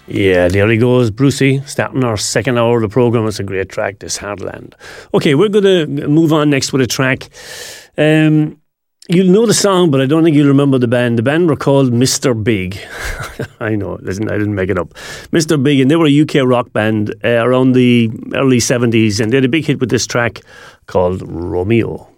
Yeah, there he goes, Brucey, starting our second hour of the programme. It's a great track, this Heartland. Okay, we're going to move on next with a track. You'll know the song, but I don't think you'll remember the band. The band were called Mr. Big. I know, listen, I didn't make it up. Mr. Big, and they were a UK rock band around the early 70s, and they had a big hit with this track called Romeo.